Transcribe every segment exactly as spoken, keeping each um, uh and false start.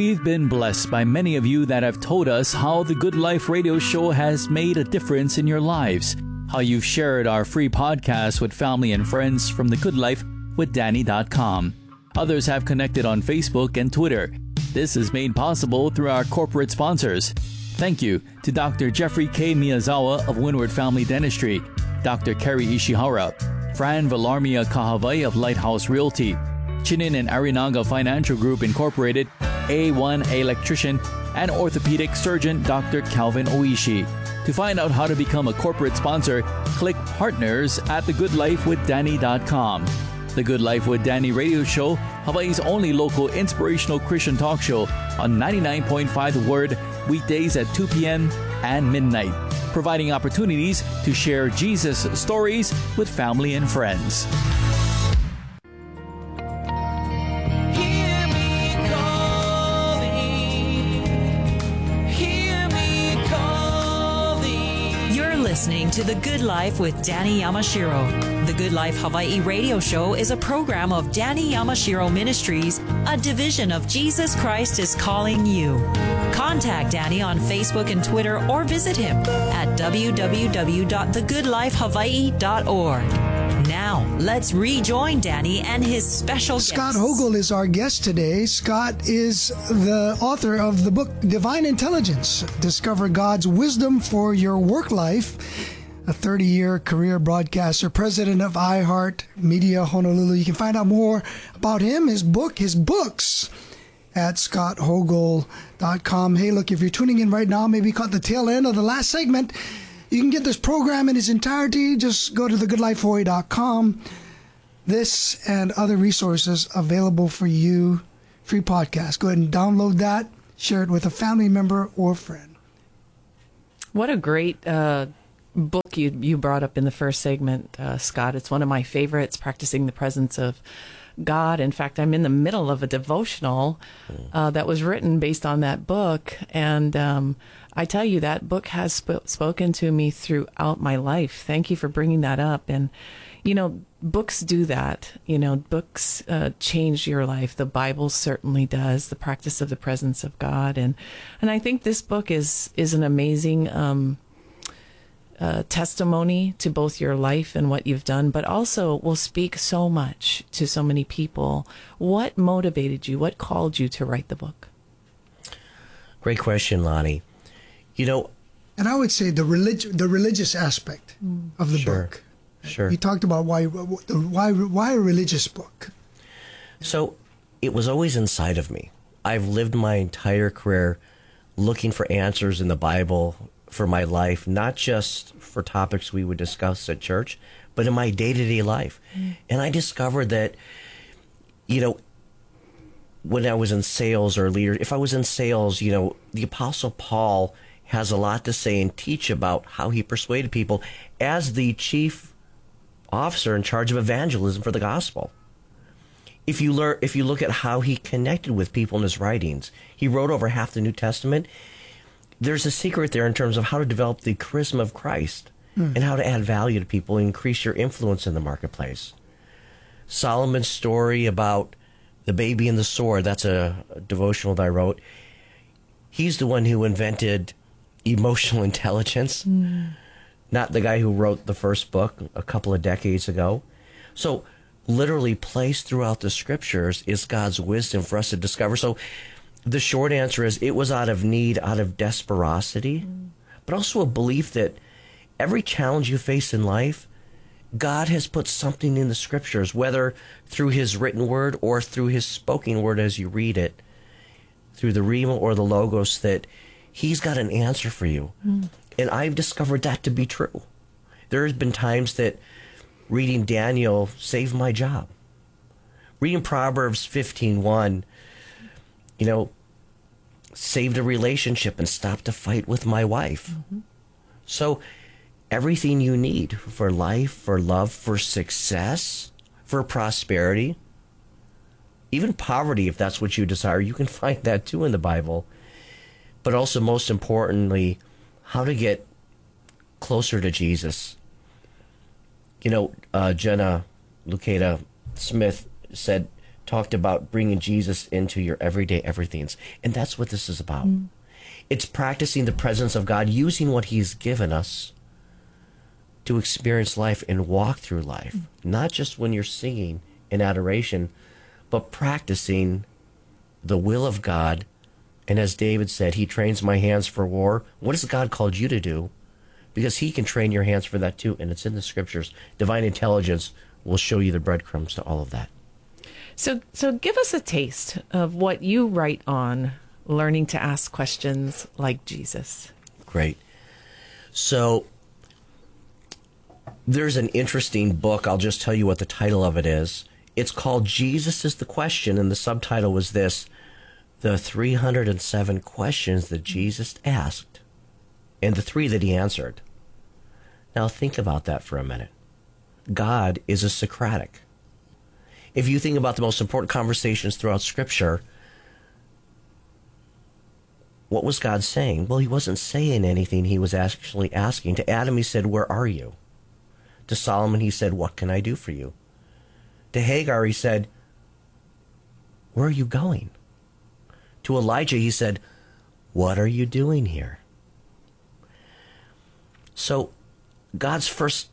We've been blessed by many of you that have told us how the Good Life radio show has made a difference in your lives, how you've shared our free podcast with family and friends from the good life with danny dot com. Others have connected on Facebook and Twitter. This is made possible through our corporate sponsors. Thank you to Doctor Jeffrey K. Miyazawa of Windward Family Dentistry, Doctor Kerry Ishihara, Fran Villarmia Kahavai of Lighthouse Realty, Chinin and Arinaga Financial Group Incorporated, A one Electrician, and orthopedic surgeon Doctor Calvin Oishi. To find out how to become a corporate sponsor, click Partners at the good life with danny dot com. The Good Life with Danny radio show, Hawaii's only local inspirational Christian talk show on ninety-nine point five The Word, weekdays at two p.m. and midnight, providing opportunities to share Jesus stories with family and friends. Listening to The Good Life with Danny Yamashiro. The Good Life Hawaii radio show is a program of Danny Yamashiro Ministries, a division of Jesus Christ is Calling You. Contact Danny on Facebook and Twitter or visit him at w w w dot the good life hawaii dot org. Now, let's rejoin Danny and his special guest. Scott Hogel is our guest today. Scott is the author of the book Divine Intelligence, Discover God's Wisdom for Your Work Life, a thirty-year career broadcaster, president of iHeart Media Honolulu. You can find out more about him, his book, his books at scott hogel dot com. Hey, look, if you're tuning in right now, maybe caught the tail end of the last segment, you can get this program in its entirety. Just go to the good life hawaii dot com. This and other resources available for you. Free podcast. Go ahead and download that. Share it with a family member or friend. What a great uh, book you you brought up in the first segment, uh, Scott. It's one of my favorites, Practicing the Presence of God. In fact, I'm in the middle of a devotional uh, that was written based on that book. And um, I tell you, that book has sp- spoken to me throughout my life. Thank you for bringing that up. And, you know, books do that. You know, books uh, change your life. The Bible certainly does, the practice of the presence of God. And and I think this book is, is an amazing um Uh, testimony to both your life and what you've done, but also will speak so much to so many people. What motivated you? What called you to write the book? Great question, Lonnie. You know, and I would say the relig- the religious aspect mm. of the sure, book. Sure. You talked about why why why a religious book. So it was always inside of me. I've lived my entire career looking for answers in the Bible for my life, not just for topics we would discuss at church, but in my day-to-day life. Mm. And I discovered that, you know, when I was in sales or leader, if I was in sales, you know, the Apostle Paul has a lot to say and teach about how he persuaded people as the chief officer in charge of evangelism for the gospel. If you learn, if you look at how he connected with people in his writings, he wrote over half the New Testament. There's a secret there in terms of how to develop the charisma of Christ mm. and how to add value to people and increase your influence in the marketplace. Solomon's story about the baby and the sword, that's a, a devotional that I wrote. He's the one who invented emotional intelligence, mm. not the guy who wrote the first book a couple of decades ago. So literally placed throughout the scriptures is God's wisdom for us to discover. So the short answer is it was out of need, out of desperosity, mm. but also a belief that every challenge you face in life, God has put something in the scriptures, whether through his written word or through his spoken word as you read it, through the Rhema or the Logos, that he's got an answer for you. Mm. And I've discovered that to be true. There has been times that reading Daniel saved my job. Reading Proverbs fifteen one, you know, saved a relationship and stopped a fight with my wife. Mm-hmm. So everything you need for life, for love, for success, for prosperity, even poverty, if that's what you desire, you can find that too in the Bible. But also, most importantly, how to get closer to Jesus. You know, uh, Jenna Lucada Smith said, talked about bringing Jesus into your everyday everythings. And that's what this is about. Mm. It's practicing the presence of God, using what he's given us to experience life and walk through life. Mm. Not just when you're singing in adoration, but practicing the will of God. And as David said, he trains my hands for war. What has God called you to do? Because he can train your hands for that too, and it's in the scriptures. Divine intelligence will show you the breadcrumbs to all of that. So, so give us a taste of what you write on learning to ask questions like Jesus. Great. So there's an interesting book. I'll just tell you what the title of it is. It's called Jesus is the Question, and the subtitle was this: the three hundred seven questions that Jesus asked and the three that he answered. Now think about that for a minute. God is a Socratic. If you think about the most important conversations throughout Scripture, what was God saying? Well, he wasn't saying anything. He was actually asking. To Adam, he said, "Where are you?" To Solomon, he said, "What can I do for you?" To Hagar, he said, "Where are you going?" To Elijah, he said, "What are you doing here?" So God's first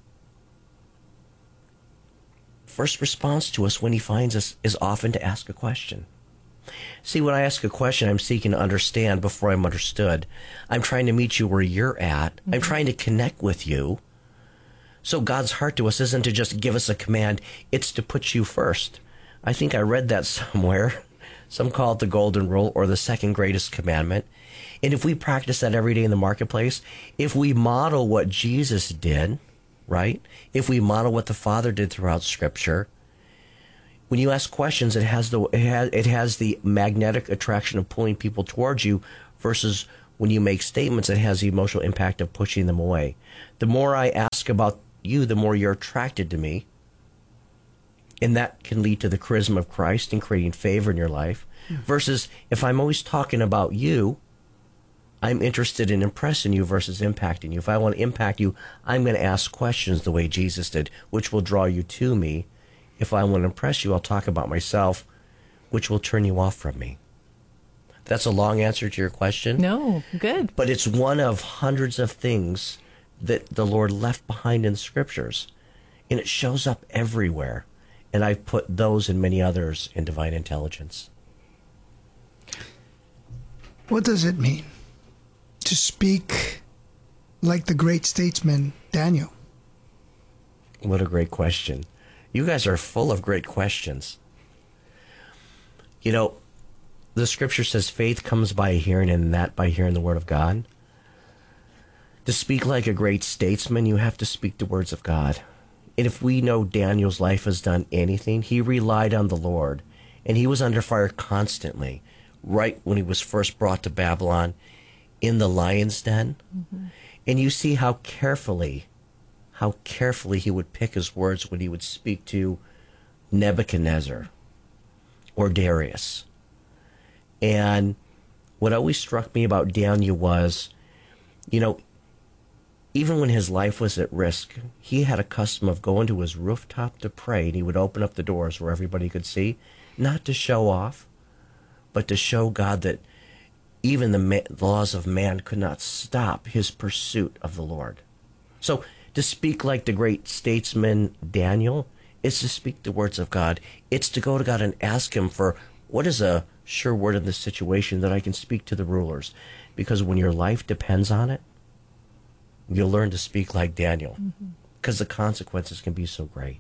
first response to us when he finds us is often to ask a question. See, when I ask a question, I'm seeking to understand before I'm understood. I'm trying to meet you where you're at. Mm-hmm. I'm trying to connect with you. So God's heart to us isn't to just give us a command. It's to put you first. I think I read that somewhere. Some call it the golden rule or the second greatest commandment. And if we practice that every day in the marketplace, if we model what Jesus did, right? If we model what the Father did throughout Scripture, when you ask questions, it has the it has, it has the magnetic attraction of pulling people towards you, versus when you make statements, it has the emotional impact of pushing them away. The more I ask about you, the more you're attracted to me. And that can lead to the charisma of Christ and creating favor in your life. Mm. Versus if I'm always talking about you, I'm interested in impressing you versus impacting you. If I want to impact you, I'm going to ask questions the way Jesus did, which will draw you to me. If I want to impress you, I'll talk about myself, which will turn you off from me. That's a long answer to your question. No, good. But it's one of hundreds of things that the Lord left behind in Scriptures. And it shows up everywhere. And I've put those and many others in Divine Intelligence. What does it mean to speak like the great statesman Daniel? What a great question. You guys are full of great questions. You know, the Scripture says faith comes by hearing, and that by hearing the Word of God. To speak like a great statesman, you have to speak the words of God. And if we know Daniel's life has done anything, he relied on the Lord. And he was under fire constantly, right when he was first brought to Babylon, in the lion's den. Mm-hmm. And you see how carefully, how carefully he would pick his words when he would speak to Nebuchadnezzar or Darius. And what always struck me about Daniel was, you know, even when his life was at risk, he had a custom of going to his rooftop to pray, and he would open up the doors where everybody could see, not to show off, but to show God that even the, ma- the laws of man could not stop his pursuit of the Lord. So to speak like the great statesman Daniel is to speak the words of God. It's to go to God and ask him for what is a sure word in this situation that I can speak to the rulers. Because when your life depends on it, you'll learn to speak like Daniel, because mm-hmm. the consequences can be so great.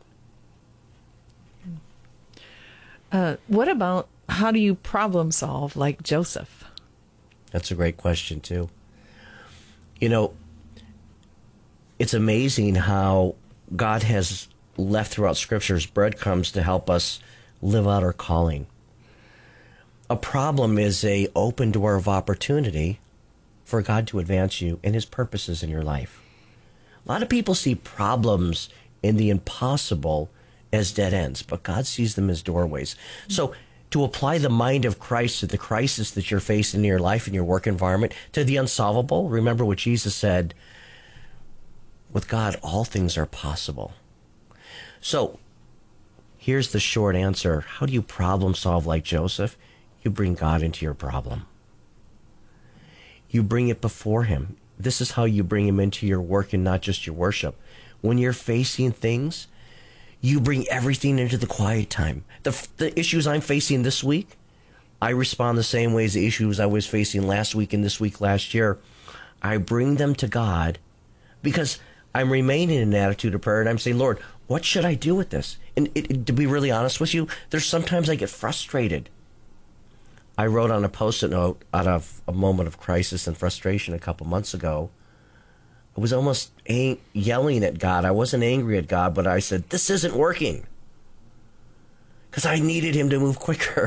Uh, what about how do you problem solve like Joseph? That's a great question, too. You know, it's amazing how God has left throughout Scriptures breadcrumbs to help us live out our calling. A problem is a open door of opportunity for God to advance you and his purposes in your life. A lot of people see problems in the impossible as dead ends, but God sees them as doorways. So to apply the mind of Christ to the crisis that you're facing in your life and your work environment, to the unsolvable, remember what Jesus said, with God, all things are possible. So Here's the short answer. How do you problem solve like Joseph? You bring God into your problem. You bring it before him. This is how you bring him into your work and not just your worship. When you're facing things, you bring everything into the quiet time. The, the issues I'm facing this week, I respond the same way as the issues I was facing last week and this week last year. I bring them to God because I'm remaining in an attitude of prayer, and I'm saying, Lord, what should I do with this? And it, it, to be really honest with you, there's sometimes I get frustrated. I wrote on a Post-it note out of a moment of crisis and frustration a couple months ago. I was almost a- yelling at God. I wasn't angry at God, but I said, this isn't working. Because I needed him to move quicker.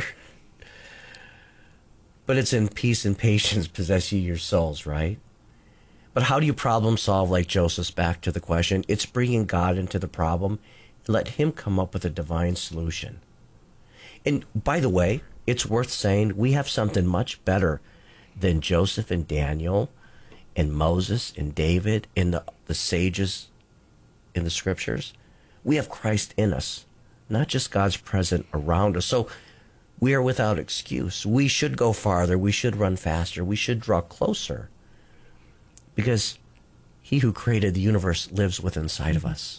But it's in peace and patience possess ye your souls, right? But how do you problem solve like Joseph's? Back to the question. It's bringing God into the problem and let him come up with a divine solution. And by the way, it's worth saying we have something much better than Joseph and Daniel and Moses and David and the, the sages in the scriptures. We have Christ in us, not just God's present around us. So we are without excuse. We should go farther. We should run faster. We should draw closer because he who created the universe lives within inside of us.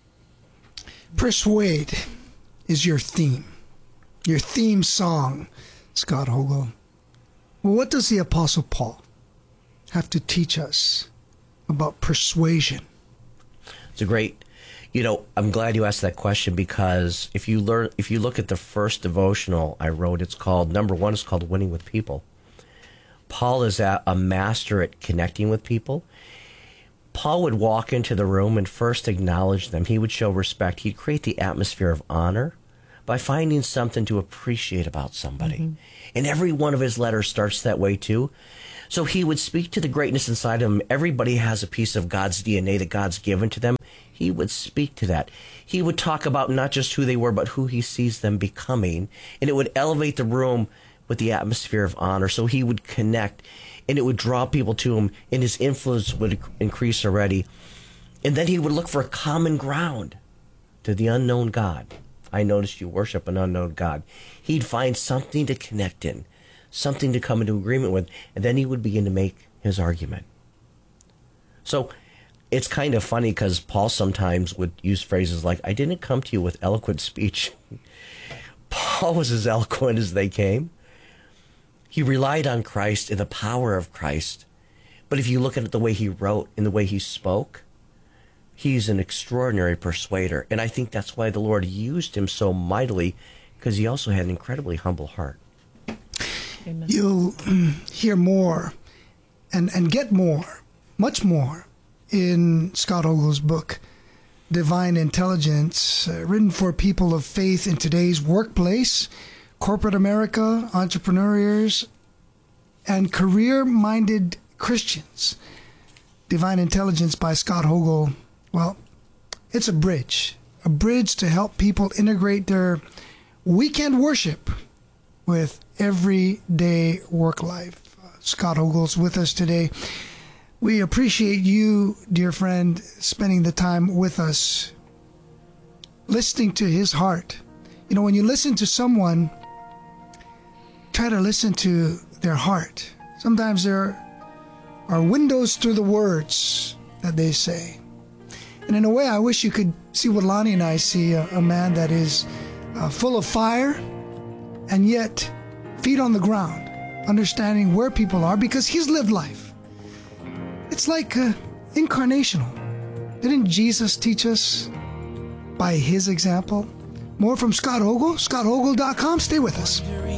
Persuade is your theme, your theme song, Scott Hogel. Well, what does the Apostle Paul have to teach us about persuasion? It's a great, you know, I'm glad you asked that question because if you learn, if you look at the first devotional I wrote, it's called, number one, it's called Winning with People. Paul is a, a master at connecting with people. Paul would walk into the room and first acknowledge them. He would show respect. He'd create the atmosphere of honor by finding something to appreciate about somebody. Mm-hmm. And every one of his letters starts that way too. So he would speak to the greatness inside of him. Everybody has a piece of God's D N A that God's given to them. He would speak to that. He would talk about not just who they were, but who he sees them becoming. And it would elevate the room with the atmosphere of honor. So he would connect and it would draw people to him and his influence would increase already. And then he would look for a common ground to the unknown God. I noticed you worship an unknown God. He'd find something to connect in, something to come into agreement with, and then he would begin to make his argument. So it's kind of funny because Paul sometimes would use phrases like, I didn't come to you with eloquent speech. Paul was as eloquent as they came. He relied on Christ and the power of Christ. But if you look at it the way he wrote and the way he spoke, he's an extraordinary persuader. And I think that's why the Lord used him so mightily, because he also had an incredibly humble heart. Amen. You'll hear more and, and get more, much more, in Scott Hogel's book, Divine Intelligence, uh, written for people of faith in today's workplace, corporate America, entrepreneurs, and career-minded Christians. Divine Intelligence by Scott Hogel. Well, it's a bridge, a bridge to help people integrate their weekend worship with everyday work life. Uh, Scott Hogel's with us today. We appreciate you, dear friend, spending the time with us, listening to his heart. You know, when you listen to someone, try to listen to their heart. Sometimes there are windows through the words that they say. And in a way, I wish you could see what Lonnie and I see, a, a man that is uh, full of fire and yet feet on the ground, understanding where people are because he's lived life. It's like uh, incarnational. Didn't Jesus teach us by his example? More from Scott Hogel, scott hogel dot com. Stay with us.